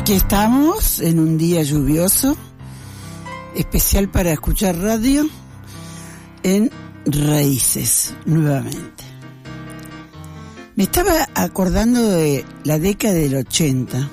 Aquí estamos en un día lluvioso, especial para escuchar radio en Raíces, nuevamente. Me estaba acordando de la década del 80,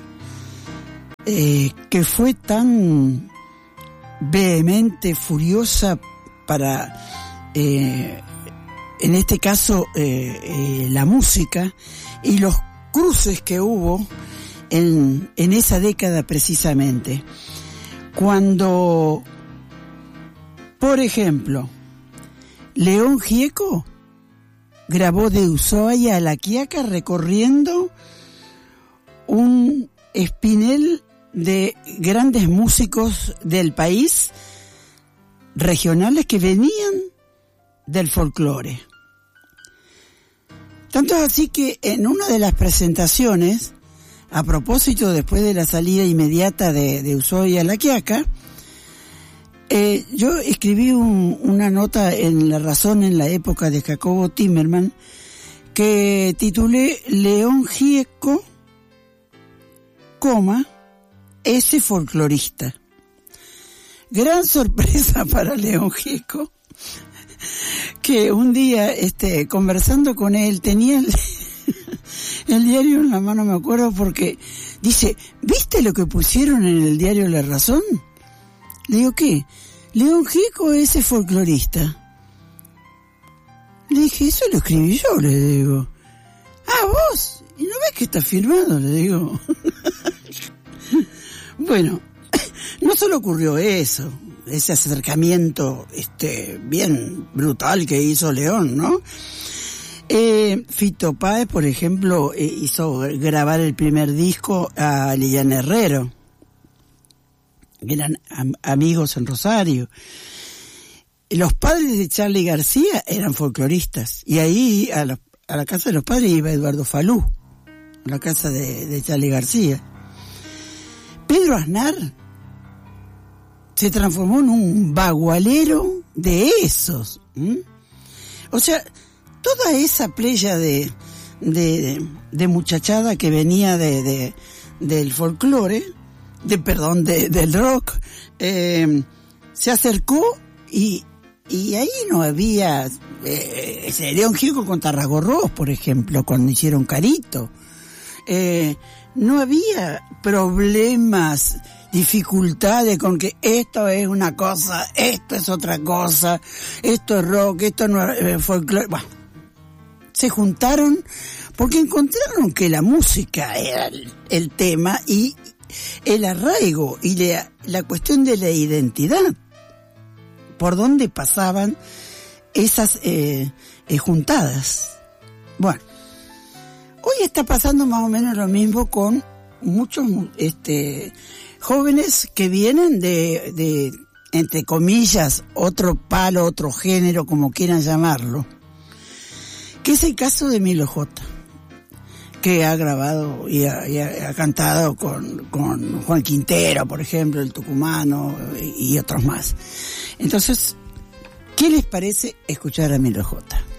que fue tan vehemente, furiosa para, en este caso, la música y los cruces que hubo en esa década precisamente. Cuando, por ejemplo, León Gieco grabó de Ushuaia a La Quiaca recorriendo un espinel de grandes músicos del país, regionales que venían del folclore. Tanto es así que en una de las presentaciones, a propósito después de la salida inmediata de Ushuaia a La Quiaca, yo escribí una nota en La Razón en la época de Jacobo Timerman que titulé León Gieco, ese folclorista. Gran sorpresa para León Gieco, que un día conversando con él tenía el diario en la mano, me acuerdo, porque dice, ¿viste lo que pusieron en el diario La Razón? Le digo, ¿qué? León Gieco, ese folclorista. Le dije, eso lo escribí yo, le digo. Ah, ¿vos? ¿Y no ves que está firmado? Le digo. Bueno, no solo ocurrió eso, ese acercamiento bien brutal que hizo León, ¿no? Fito Páez, por ejemplo, hizo grabar el primer disco a Liliana Herrero. Eran amigos en Rosario. Los padres de Charly García eran folcloristas. Y ahí, a la casa de los padres, iba Eduardo Falú, a la casa de Charly García. Pedro Aznar se transformó en un bagualero de esos. O sea, toda esa playa de muchachada que venía del folclore, del rock, se acercó y ahí no había León Gieco con Tarragorros, por ejemplo, cuando hicieron Carito. No había problemas, dificultades con que esto es una cosa, esto es otra cosa, esto es rock, esto no es folclore. Bueno, se juntaron porque encontraron que la música era el tema y el arraigo y la cuestión de la identidad, por donde pasaban esas juntadas. Bueno, hoy está pasando más o menos lo mismo con muchos jóvenes que vienen de entre comillas, otro palo, otro género, como quieran llamarlo, que es el caso de Milo J, que ha grabado y ha cantado con Juan Quintero, por ejemplo, el tucumano y otros más. Entonces, ¿qué les parece escuchar a Milo J?